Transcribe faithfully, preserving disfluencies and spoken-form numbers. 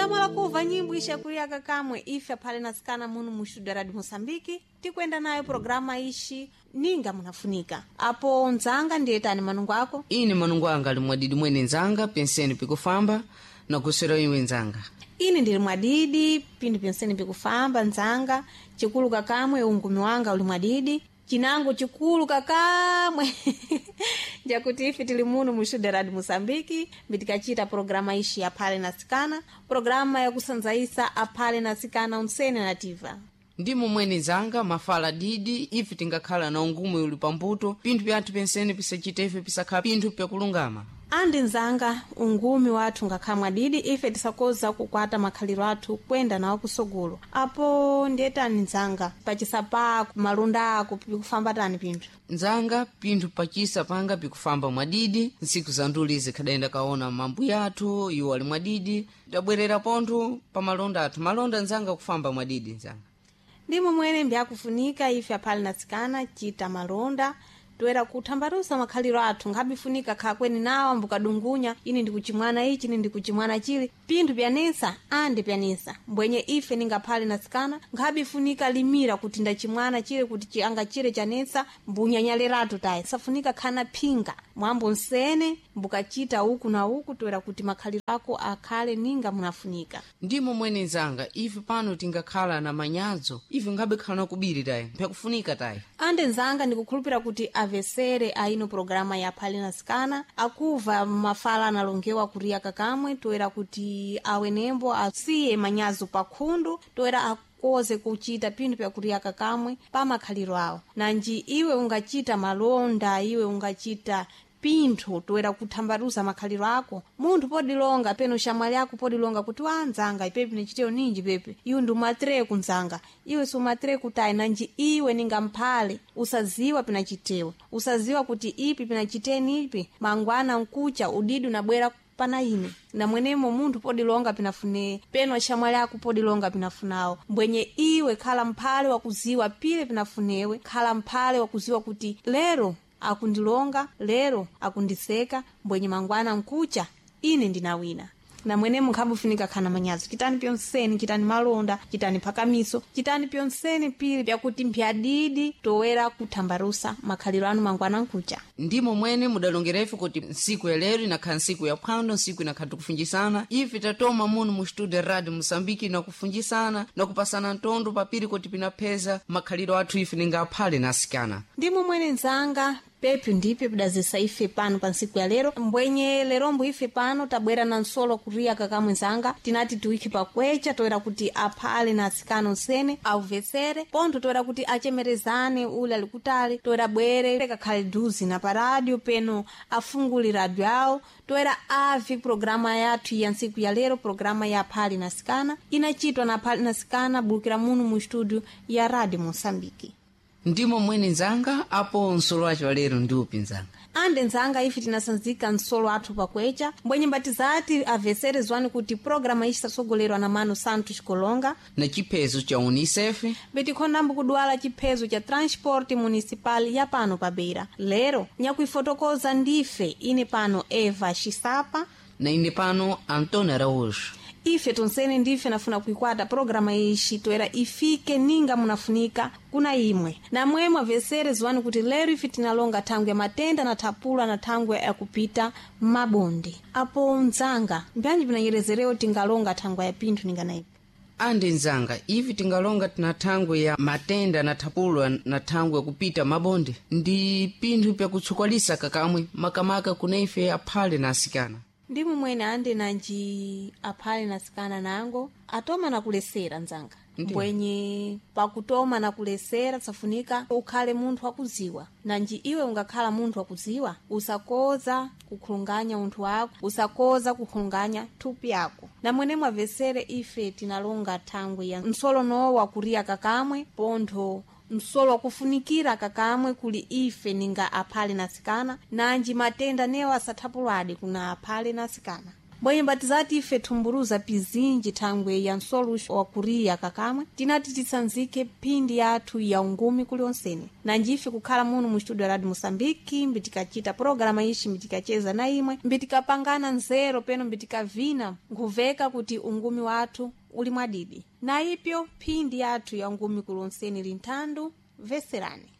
Mundamala kuva nyimbo ishakuria kakamwe ife pale nasikana munu mushuda Radio Mosambiki tikwenda nayo programa ishi ninga munafunika apo nzanga ndiye tani manungu ako ini manungu anga alimwadidi mwene nzanga penseni pikufamba na kusera iwe nzanga ini ndili mwadidi pindi penseni pikufamba nzanga chikulu kakamwe ungumi wanga uli mwadidi chinango chikulu kakamwe jakuti ifi tilimunu mushuda Radio Mosambiki mitikachita programa ishi ya pale nasikana programa ya kusanzaisa apale nasikana unsene nativa ndimo mwene nzanga mafala didi ifi tingakhala na ungumi uli pambuto pindu pyathu penseni pisachita ife pisakhala pindu pyakulungama andi nzanga ungumi wathu ngakhamwa didi ife tisakoza kukwata makhaliro athu kwenda nawo kusogolo apo ndiyetani nzanga pachisapa malunda ako pikufamba tani pindu nzanga pindu pachisa panga pikufamba mwadidi nsiku za nduli zikhadaenda kaona mambu yathu iwo ali mwadidi tabwerera pontho pa malonda athu malonda nzanga kufamba mwadidi nzanga ndimo mwene mbyakufunika ife apali nasikana chita malonda toera kuthambarusa makhaliro athu ngabifunika khakweni nawa mbukadungunya ini ndikuchimwana ichi ini ndikuchimwana chili pindu pyanesa ande pyanesa mbwenye ife ningaphale nasikana ngabifunika limira kuti ndachimwana chile kuti chianga chile chanesa mbunyanyaliratu tayi safunika khana phinga mwambo nsene mbukachita uku na uku toera kuti makhaliro ako akhale ninga munafunika ndimo mwene nzanga ife pano tingakhala na manyadzo ife ngabe khala na kubiri tayi mpyakufunika tayi ande nzanga ndikukhulupira kuti avesere aino programa ya pale nasikana akuva mafala analongewa kuria kakamwe toera kuti awenembo asiye manyazo pakhundu toera akoze kuchita pindu pya kuria kakamwe pa makhaliro awo nanji iwe ungachita malonda iwe ungachita pinthu toera kuthambaruza makhaliro ako munthu podilonga peno shamwali ako podilonga kuti wanzanga ipepi nechiteyo ninji pepe iwe ndi umatre kunzanga iwe si umatre kutayi nanji iwe ningamphale usaziwa pinachitewe usaziwa kuti ipi pinachiteni ipi mangwana nkucha udidi unabwera pana ine na mwenemo munthu podilonga pinafune peno shamwali ako podilonga pinafunawo mbwenye iwe khala mphale wakuziwa pile pinafunewe khala mphale wakuziwa kuti lero akundilonga lero akundiseka mbwenye mangwana mkucha ine ndinawina na mwene mukhabufunika khana manyazo chitani pyonseni chitani malonda chitani phakamiso chitani pyonseni pili pyakuti mpyadidi toera kuthambarusa makhaliro anu mangwana mkucha ndimo mwene mudalongerefu kuti nsiku ya lero inakhala nsiku ya phwando nsiku inakhala tukufunjisana ife tatoma muno mu studio Radio Mosambiki na kufunjisana na kupasana ntondo papiri kuti pinapeza makhaliro athu ife ningaphale nasikana ndimo mwene nzanga pepi ndipe pidazisa ife pano pa nsiku ya lero mbwenye lerombo ife pano tabwera na nsolo kuria kakamwe nzanga tinati tuwiki pakwecha toera kuti aphale na asikana nsene auvesere pontho toera kuti achemerezane ule alikutali toera bwere kakhale duzi na paradio peno afunguli radio awo toera avi programa yathu ya nsiku ya lero programa ya aphale na asikana inachitwa na aphale na asikana bulukira muno mu studio ya Radio Mosambiki ndimo mwene nzanga apo nsolo wacho walero ndi upi nzanga ande nzanga ife tinasanzika nsolo athu pakwecha mbwenye mbatizati avesere zwani kuti programa ishi sasogolerwa na Mano Santos Kolonga na chiphezo cha UNICEF betikhonambo kudwala chiphezo cha transport municipal ya pano pa Beira lero nyakuifotokoza ndife ine pano Eva Chisapa na ine pano Antônio Araújo ife tonsene ndife nafuna kuikwata programa ishi toera ifike ninga munafunika kuna imwe na mwemwe avesere zwani kuti lero ife tinalonga thangwe ya matenda na thapula na thangwe ya kupita mabonde apo nzanga mbyanji pinanyerezereo tingalonga thangwe ya pinthu ninga naipi ande nzanga ivi tingalonga tina thangwe ya matenda na thapulwa na thangwe ya kupita mabonde ndi pinthu pya kutsukwalisa kakamwe makamaka kuna ife aphale na asikana ndimo mwene ande nanji aphale nasikana nango atoma na kulesera nzanga mbwenye pakutoma na kulesera safunika ukhale munthu wakuziwa nanji iwe ungakhala munthu wakuziwa usakoza kukhulunganya munthu wako usakoza kukhulunganya thupi yako na mwene mwavesere ife tinalonga thangwe ya nsolo nowa kuria kakamwe pontho nsolo wakufunikira kakamwe kuli ife ninga aphale nasikana nanji matenda newa asathapulwadi kuna aphale nasikana bwenye mbatizati ife tumburuza pizinji thangwe ya nsolu wa kuriya kakamwe tinati titsanzike phindi yathu ya ungumi kulionsene na njife kukhala muno mu studio Radio Mosambiki mbitikachita programa ishi mbitikacheza na imwe mbitikapangana nzero peno mbitikavina nkuveka kuti ungumi wathu uli mwadidi na ipyo phindi yathu ya ungumi kulionsene linthandu veserani.